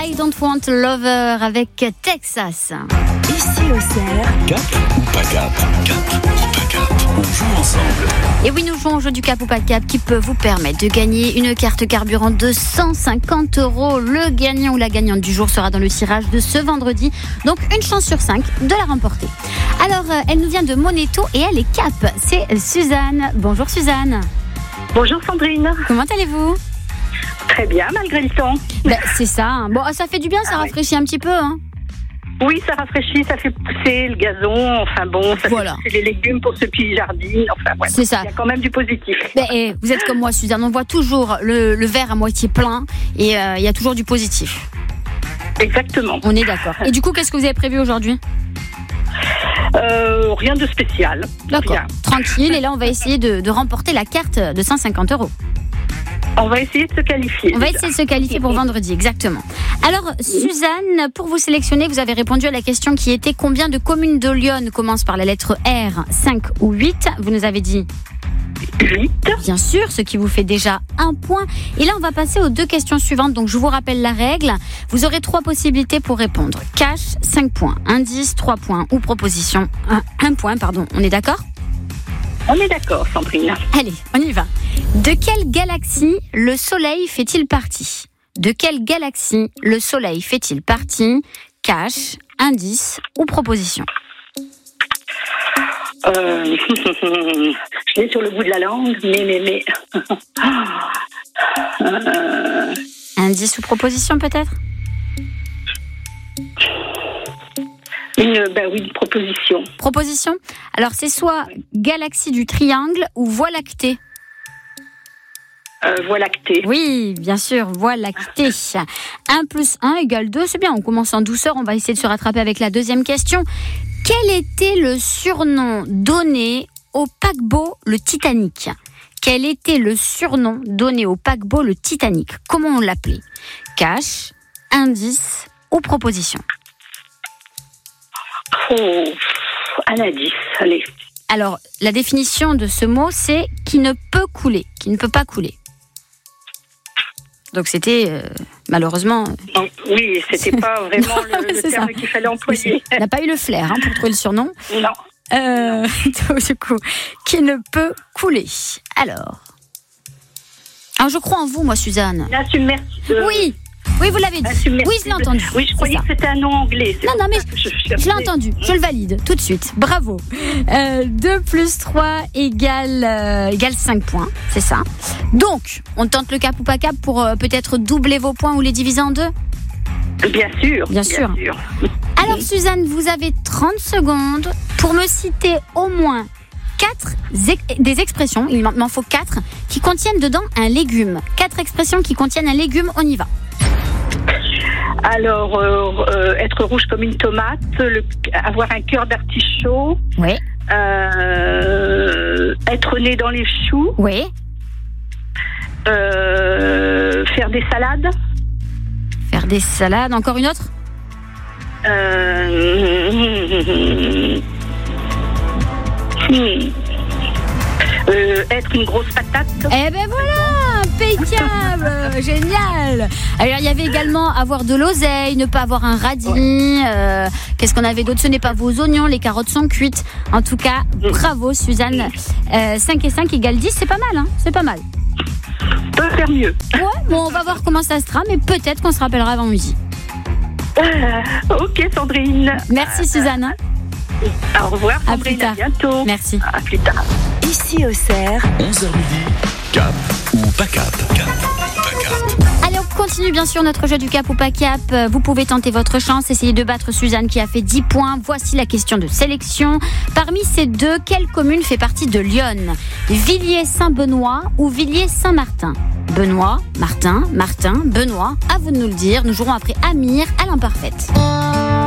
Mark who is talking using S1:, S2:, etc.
S1: I Don't Want Lover avec Texas.
S2: Ici au cerf.
S3: Cap ou pas cap? Cap ou pas cap? On joue ensemble.
S1: Et oui, nous jouons au jeu du cap ou pas cap qui peut vous permettre de gagner une carte carburant de 150 €. Le gagnant ou la gagnante du jour sera dans le tirage de ce vendredi. Donc une chance sur 5 de la remporter. Alors, elle nous vient de Moneto et elle est cap. C'est Suzanne. Bonjour Suzanne.
S4: Bonjour Sandrine.
S1: Comment allez-vous?
S4: Très bien, malgré le temps.
S1: C'est ça. Hein. Bon, ça fait du bien, ça rafraîchit un petit peu. Hein.
S4: Oui, ça rafraîchit, ça fait pousser le gazon, enfin bon, ça fait pousser les légumes pour ceux qui jardinent, enfin ouais.
S1: C'est ça.
S4: Il y a quand même du positif.
S1: Vous êtes comme moi Suzanne, on voit toujours le verre à moitié plein et il y a toujours du positif.
S4: Exactement.
S1: On est d'accord. Et du coup, qu'est-ce que vous avez prévu aujourd'hui ?
S4: Rien de spécial.
S1: D'accord,
S4: Rien.
S1: tranquille. Et là, on va essayer de remporter la carte de 150 €.
S4: On va essayer de se qualifier.
S1: On va essayer de se qualifier pour vendredi, exactement. Alors, Suzanne, pour vous sélectionner, vous avez répondu à la question qui était combien de communes de Lyon commencent par la lettre R, 5 ou 8 ? Vous nous avez dit
S4: 8.
S1: Bien sûr, ce qui vous fait déjà un point. Et là, on va passer aux 2 questions suivantes. Donc, je vous rappelle la règle. Vous aurez 3 possibilités pour répondre. Cash, 5 points. Indice, 3 points. Ou proposition, 1 point, pardon. On est d'accord ?
S4: On est d'accord, Sandrine.
S1: Allez, on y va. De quelle galaxie le Soleil fait-il partie ? De quelle galaxie le Soleil fait-il partie ? Cash, indice ou proposition ?
S4: Je l'ai sur le bout de la langue, mais...
S1: Indice ou proposition peut-être ?
S4: Une proposition.
S1: Proposition ? Alors c'est soit galaxie du triangle ou Voie lactée.
S4: Voie lactée.
S1: Oui, bien sûr, Voie lactée. 1 + 1 = 2, c'est bien, on commence en douceur, on va essayer de se rattraper avec la deuxième question. Quel était le surnom donné au paquebot le Titanic ? Quel était le surnom donné au paquebot le Titanic ? Comment on l'appelait ? Cash, indice ou proposition ?
S4: Un indice, allez.
S1: Alors, la définition de ce mot, c'est qui ne peut couler, qui ne peut pas couler. Donc c'était malheureusement...
S4: Oui, c'était pas vraiment le terme qu'il fallait employer.
S1: On n'a pas eu le flair pour trouver le surnom.
S4: Non.
S1: Donc, du coup, qui ne peut couler. Alors, je crois en vous, moi, Suzanne.
S4: La submersion.
S1: Oui, vous l'avez dit. Oui, je l'ai entendu.
S4: Oui, je croyais que c'était un nom anglais.
S1: Non, mais je l'ai entendu. Je le valide tout de suite. Bravo. 2 + 3 égale 5 points. C'est ça. Donc, on tente le cap ou pas cap pour peut-être doubler vos points ou les diviser en 2 ?
S4: Bien sûr.
S1: Bien sûr. Alors, Suzanne, vous avez 30 secondes pour me citer au moins 4 des expressions, il m'en faut 4, qui contiennent dedans un légume. 4 expressions qui contiennent un légume, on y va.
S4: Alors, être rouge comme une tomate, avoir un cœur d'artichaut,
S1: Oui.
S4: être né dans les choux,
S1: Oui.
S4: faire des salades.
S1: Faire des salades, encore une autre ?
S4: Être une grosse patate.
S1: Eh ben voilà, impeccable, génial. Alors il y avait également avoir de l'oseille, ne pas avoir un radis. Qu'est-ce qu'on avait d'autre ? Ce n'est pas vos oignons, les carottes sont cuites. En tout cas, bravo Suzanne. 5 et 5 = 10, c'est pas mal, hein ? C'est pas mal.
S4: Peut faire mieux.
S1: Ouais, bon, on va voir comment ça sera, mais peut-être qu'on se rappellera avant midi.
S4: Ok Sandrine.
S1: Merci Suzanne.
S4: Au revoir
S1: À
S4: Sandrine,
S1: plus tard.
S4: à bientôt.
S1: Merci.
S4: À plus tard.
S2: Ici au cerf.
S3: 11h midi. Cap ou pas cap? Cap ou pas cap?
S1: Allez, on continue bien sûr notre jeu du cap ou pas cap. Vous pouvez tenter votre chance, essayer de battre Suzanne qui a fait 10 points. Voici la question de sélection. Parmi ces deux, quelle commune fait partie de Lyon ? Villiers-Saint-Benoît ou Villiers-Saint-Martin ? Benoît, Martin, Martin, Benoît. À vous de nous le dire. Nous jouerons après Amir à l'imparfaite.